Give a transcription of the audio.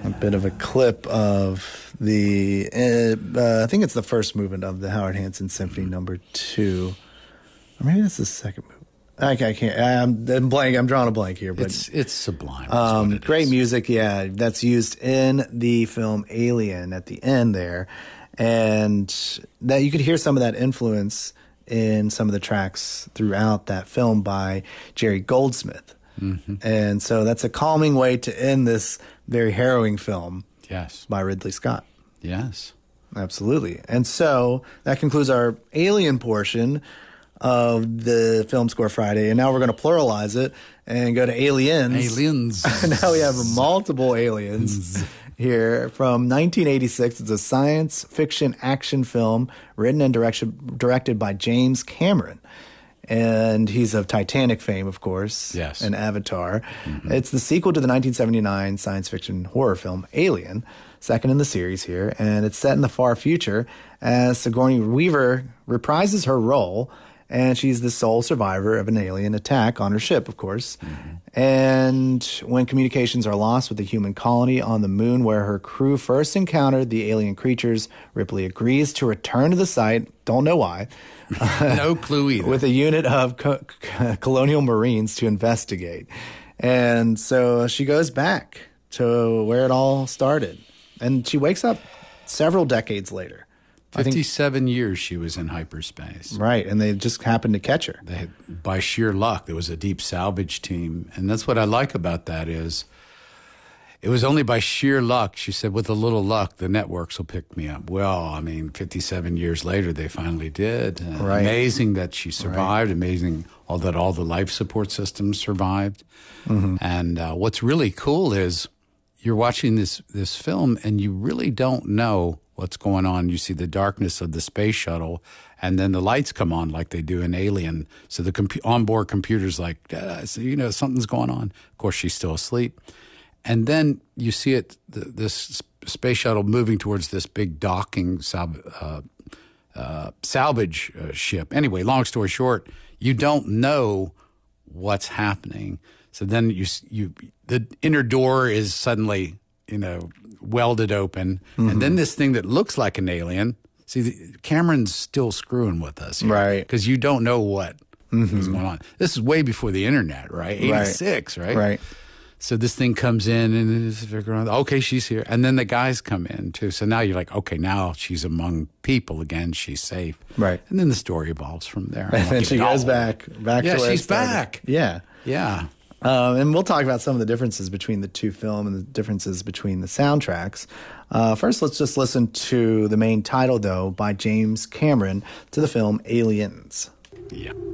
A bit of a clip of the, I think it's the first movement of the Howard Hanson Symphony Number 2. Or maybe that's the second movement. I can't. I'm blank. I'm drawing a blank here, but it's sublime. Great music, yeah. That's used in the film Alien at the end there, and that you could hear some of that influence in some of the tracks throughout that film by Jerry Goldsmith. Mm-hmm. And so that's a calming way to end this very harrowing film. Yes, by Ridley Scott. Yes, absolutely. And so that concludes our Alien portion of the Film Score Friday, and now we're going to pluralize it and go to Aliens. Aliens. Now we have multiple aliens here from 1986. It's a science fiction action film written and directed by James Cameron. And he's of Titanic fame, of course. Yes. And Avatar. Mm-hmm. It's the sequel to the 1979 science fiction horror film Alien, second in the series here. And it's set in the far future as Sigourney Weaver reprises her role, and she's the sole survivor of an alien attack on her ship, of course. Mm-hmm. And when communications are lost with the human colony on the moon where her crew first encountered the alien creatures, Ripley agrees to return to the site. Don't know why. No clue either. With a unit of colonial marines to investigate. And so she goes back to where it all started. And she wakes up several decades later. 57 years she was in hyperspace. Right, and they just happened to catch her. By sheer luck, there was a deep salvage team. And that's what I like about that is it was only by sheer luck. She said, with a little luck, the networks will pick me up. Well, I mean, 57 years later, they finally did. Right. Amazing that she survived. Right. Amazing that all the life support systems survived. Mm-hmm. And what's really cool is you're watching this film and you really don't know what's going on. You see the darkness of the space shuttle, and then the lights come on like they do in Alien. So the onboard computer's like, so, something's going on. Of course, she's still asleep. And then you see this space shuttle moving towards this big docking salvage ship. Anyway, long story short, you don't know what's happening. So then the inner door is suddenly, welded open. Mm-hmm. And then this thing that looks like an alien. See, Cameron's still screwing with us here. Right. Because you don't know what is going on. This is way before the internet, right? 86, right? Right. So this thing comes in and is figuring out, okay, she's here. And then the guys come in too. So now you're like, okay, now she's among people again. She's safe. Right. And then the story evolves from there. And then she goes back to where she's back. Yeah. Yeah. And we'll talk about some of the differences between the two films and the differences between the soundtracks. First, let's just listen to the main title, though, by James Cameron to the film Aliens. Yeah.